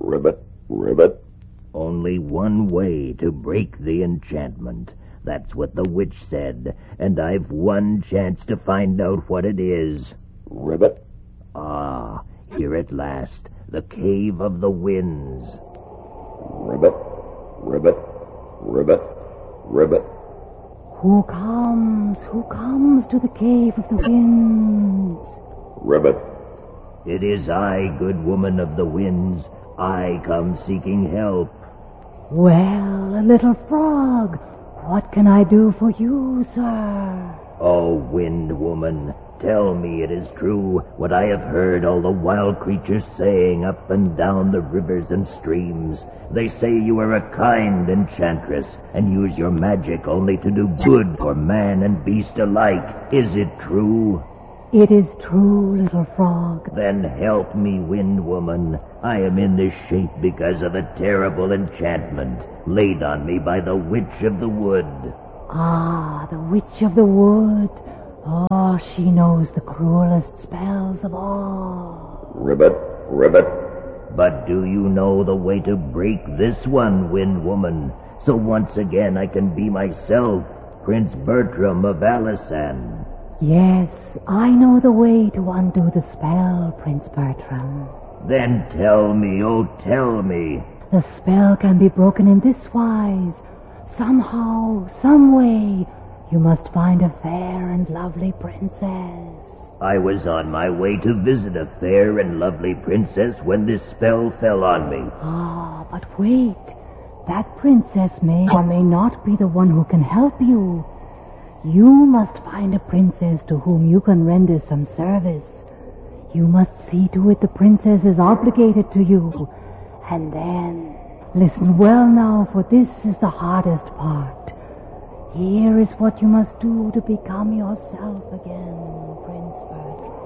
Ribbit, ribbit. Only one way to break the enchantment. That's what the witch said, and I've one chance to find out what it is. Ribbit. Ah, here at last, the Cave of the Winds. Ribbit, ribbit, ribbit, ribbit. Who comes to the Cave of the Winds? Ribbit. It is I, good woman of the winds. I come seeking help. Well, a little frog, what can I do for you, sir? Oh, wind woman, tell me it is true what I have heard all the wild creatures saying up and down the rivers and streams. They say you are a kind enchantress and use your magic only to do good for man and beast alike. Is it true? It is true, little frog. Then help me, wind woman. I am in this shape because of a terrible enchantment laid on me by the witch of the wood. Ah, the witch of the wood. Oh, she knows the cruelest spells of all. Ribbit, ribbit. But do you know the way to break this one, wind woman? So once again I can be myself, Prince Bertram of Alisan. Yes, I know the way to undo the spell, Prince Bertram. Then tell me, oh tell me. The spell can be broken in this wise. Somehow, some way, you must find a fair and lovely princess. I was on my way to visit a fair and lovely princess when this spell fell on me. Ah, but wait. That princess may or may not be the one who can help you. You must find a princess to whom you can render some service. You must see to it the princess is obligated to you. And then, listen well now, for this is the hardest part. Here is what you must do to become yourself again, Prince Bertram.